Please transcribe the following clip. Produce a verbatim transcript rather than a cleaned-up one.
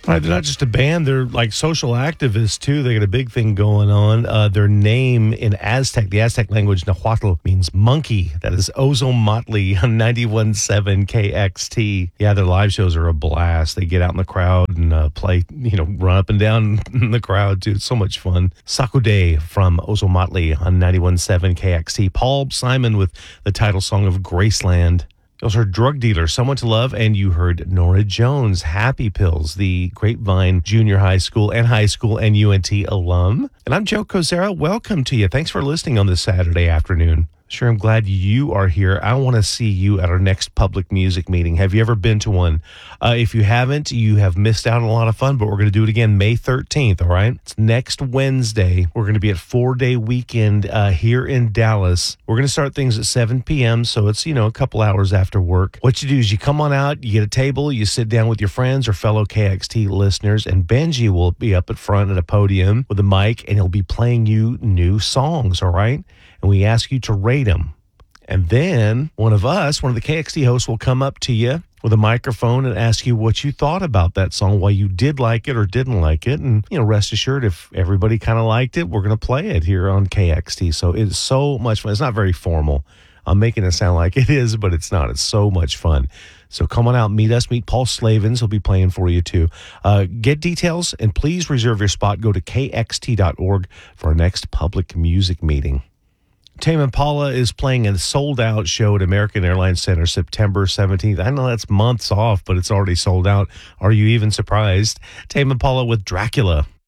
Right, they're not just a band, they're like social activists too. They got a big thing going on. Uh, their name in Aztec, the Aztec language, Nahuatl, means monkey. That is Ozomatli on ninety-one point seven K X T. Yeah, their live shows are a blast. They get out in the crowd and uh, play, you know, run up and down in the crowd too. It's so much fun. Sakude from Ozomatli on ninety-one point seven K X T. Paul Simon with the title song of Graceland. You also heard Drug Dealer, Someone to Love, and you heard Nora Jones, Happy Pills, the Grapevine Junior High School and High School and U N T alum. And I'm Joe Cozera. Welcome to you. Thanks for listening on this Saturday afternoon. Sure, I'm glad you are here. I want to see you at our next public music meeting. Have you ever been to one? Uh, if you haven't, you have missed out on a lot of fun, but we're going to do it again May thirteenth, all right? It's next Wednesday. We're going to be at four-day weekend uh, here in Dallas. We're going to start things at seven p.m., so it's, you know, a couple hours after work. What you do is you come on out, you get a table, you sit down with your friends or fellow K X T listeners, and Benji will be up at front at a podium with a mic, and he'll be playing you new songs, all right? And we ask you to rate them. And then one of us, one of the K X T hosts, will come up to you with a microphone and ask you what you thought about that song, why you did like it or didn't like it. And, you know, rest assured, if everybody kind of liked it, we're going to play it here on K X T. So it's so much fun. It's not very formal. I'm making it sound like it is, but it's not. It's so much fun. So come on out, meet us, meet Paul Slavens. He'll be playing for you too. Uh, get details and please reserve your spot. Go to K X T dot org for our next public music meeting. Tame Impala is playing a sold-out show at American Airlines Center September seventeenth. I know that's months off, but it's already sold out. Are you even surprised? Tame Impala with Dracula.